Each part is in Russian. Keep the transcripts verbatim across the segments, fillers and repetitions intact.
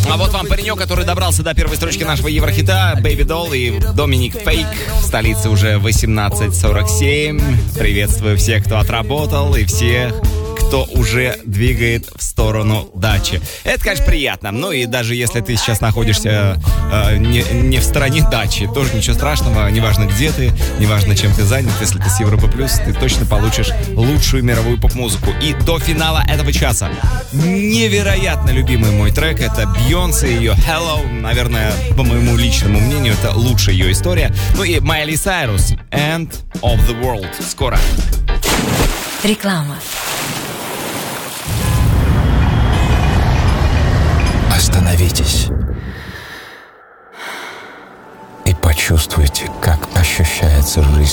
А вот вам паренек, который добрался до первой строчки нашего еврохита, Baby Doll и Доминик Фейк. В столице уже восемнадцать сорок семь. Приветствую всех, кто отработал, и всех, кто уже двигает в сторону дачи. Это, конечно, приятно. Ну и даже если ты сейчас находишься э, не, не в стороне дачи, тоже ничего страшного. Неважно, где ты, неважно, чем ты занят. Если ты с Европы Плюс, ты точно получишь лучшую мировую поп-музыку. И до финала этого часа невероятно любимый мой трек. Это Бейонсе, ее Hello. Наверное, по моему личному мнению, это лучшая ее история. Ну и Майли Сайрус, End of the World. Скоро. Реклама. Остановитесь и почувствуйте, как ощущается жизнь.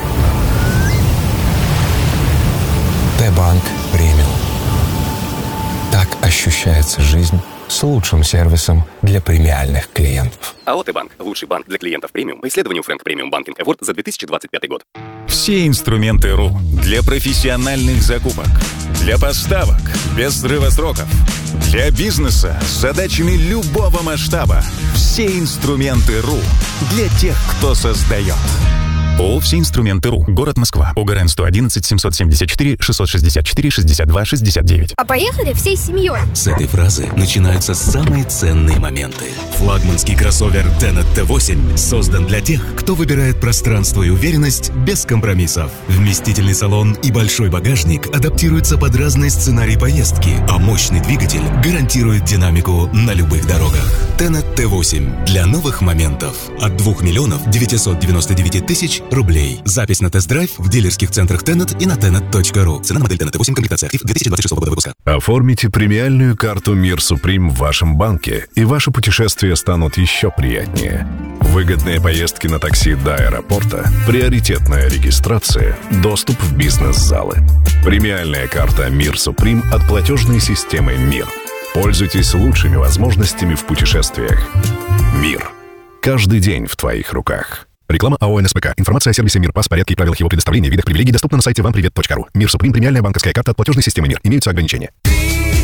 Т-банк премиум. Так ощущается жизнь с лучшим сервисом для премиальных клиентов. АО Т-банк. Лучший банк для клиентов премиум по исследованию Фрэнк Премиум Банкинг Эворд за две тысячи двадцать пятый год. Все инструменты РУ для профессиональных закупок, для поставок без срыва сроков, для бизнеса с задачами любого масштаба. Все инструменты РУ для тех, кто создает. ООО «Все инструменты РУ». Город Москва. ОГРН сто одиннадцать семьсот семьдесят четыре шестьсот шестьдесят четыре шестьдесят два шестьдесят девять. А поехали всей семьей. С этой фразы начинаются самые ценные моменты. Флагманский кроссовер Tenet Т восемь создан для тех, кто выбирает пространство и уверенность без компромиссов. Вместительный салон и большой багажник адаптируются под разные сценарии поездки, а мощный двигатель гарантирует динамику на любых дорогах. Tenet Т восемь для новых моментов. От двух миллионов девятьсот девяносто девять тысяч рублей. Запись на тест-драйв в дилерских центрах Tenet и на tenet точка ру. Цена на модель Tenet Т восемь, комплектация актив две тысячи двадцать шестого года выпуска. Оформите премиальную карту Мир Суприм в вашем банке, и ваши путешествия станут еще приятнее. Выгодные поездки на такси до аэропорта, приоритетная регистрация, доступ в бизнес-залы. Премиальная карта Мир Суприм от платежной системы Мир. Пользуйтесь лучшими возможностями в путешествиях. Мир. Каждый день в твоих руках. Реклама АО эн эс пэ ка. Информация о сервисе Мир Пас, порядке и правилах его предоставления, видах привилегий доступна на сайте вампривет точка ру. Мир Суприм, премиальная банковская карта от платежной системы Мир. Имеются ограничения.